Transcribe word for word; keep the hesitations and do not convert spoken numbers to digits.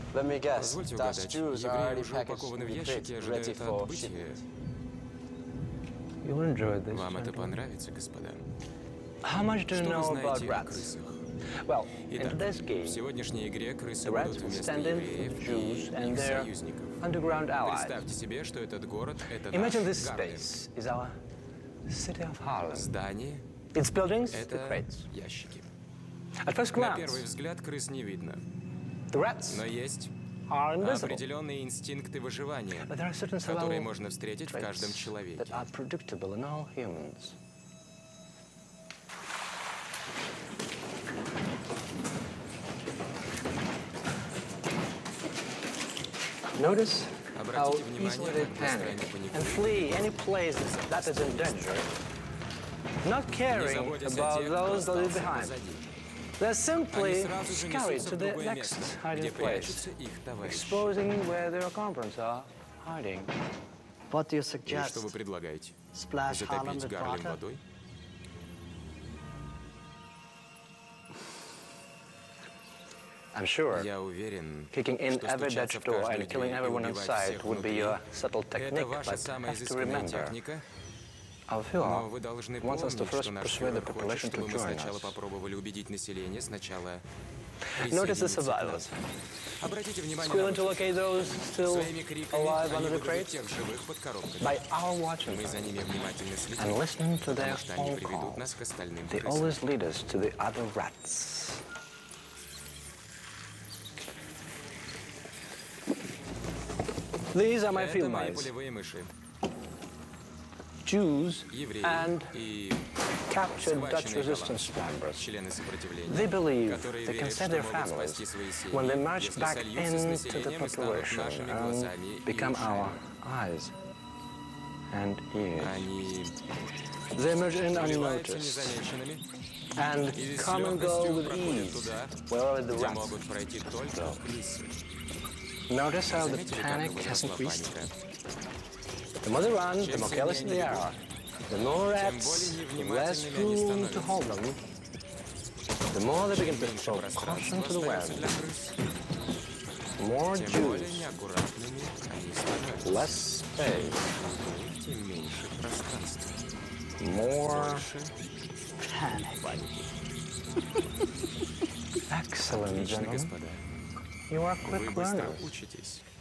Let me guess, Позвольте Dutch угадать, Jews are евреи already уже packaged упакованы в in the ящики и crate, ready ожидают for отбытия. shipment. You'll enjoy this, Вам это gentlemen. понравится, господа. How much do you Что вы know about знаете о rats? крысах? Well, in Итак, today's в game, сегодняшней игре крысы the rats будут will вместо stand in for евреев the и Jews and их their союзников. underground allies. Представьте себе, что этот город — это наш Imagine this Гарлем. space is our city of Harlem. Здание Its buildings, — the это crates. ящики. At first На glance, первый взгляд крыс не видно, the rats но есть are invisible. определенные инстинкты выживания, But there are certain которые survival можно встретить в каждом traits человеке. that are predictable in all humans. Notice how Обратите внимание, easily they как быстро panic они and паникуют. flee any place that is in danger, not Не caring заботясь о about тех, кто those that leave остался behind. позади. They're Они simply сразу же scurried несутся to в the другое next место, hiding где place, прячутся их товарищи. exposing where their comrades are hiding. What do you И suggest? что вы предлагаете? Splash Harlem Затопить with Гарлем water? водой? I'm sure Я уверен, kicking in что every стучаться Dutch в door каждую and killing дверь и everyone убивать inside всех would be внутри your subtle — это technique, ваша but самая have to изысканная remember, техника. our Но Führer вы должны wants us to помнить, first что наш persuade the фюрер хочет, population чтобы to мы join сначала us. попробовали убедить население сначала Notice the присоединиться к нам. survivors. Обратите внимание Squealing на to выживших. locate those still Своими криками alive они under the выдадут crates тех живых под коробками. by our watching Мы за them ними внимательно and следим, listening to their потому что они phone приведут calls. нас к остальным They крысам. always lead us to the other rats. These are my Это field мои mice, полевые мыши. Jews Евреи and и captured Dutch схваченные resistance голландцы, members. члены сопротивления, They believe которые they can верят, save что their могут families спасти свои семьи, when they march если back сольются с into the населением и станут population нашими глазами and и become our ушами. eyes and ears. Они They emerge in вливаются unnoticed незамеченными and и с come and go легкостью with проходят ease туда, wherever the где rats могут пройти только go. крысы. Notice how the Заметили, как panic has возросла increased? паника? The more they run, the Чем more сильнее careless они they бегут, are. The more тем rats, более the less невнимательными они room to становятся. hold them, the more they begin to Меньше throw пространства caution to the остается wind. для крыс, More тем более Jews, неаккуратными они становятся. less space, Тем меньше пространства. more Больше паники. excellent, Отлично, gentlemen. господа. You are Вы quick быстро learners. учитесь.